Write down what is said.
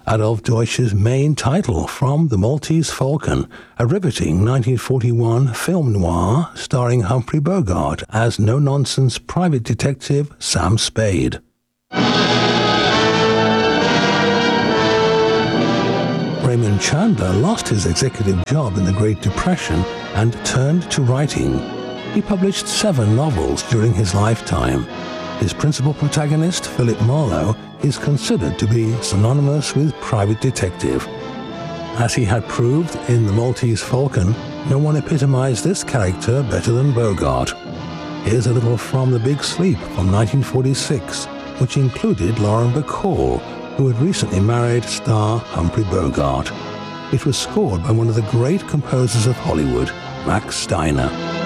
Adolf Deutsch's main title from The Maltese Falcon, a riveting 1941 film noir starring Humphrey Bogart as no-nonsense private detective Sam Spade. Raymond Chandler lost his executive job in the Great Depression and turned to writing. He published 7 novels during his lifetime. His principal protagonist, Philip Marlowe, is considered to be synonymous with private detective. As he had proved in The Maltese Falcon, no one epitomized this character better than Bogart. Here's a little from The Big Sleep from 1946, which included Lauren Bacall, who had recently married star Humphrey Bogart. It was scored by one of the great composers of Hollywood, Max Steiner.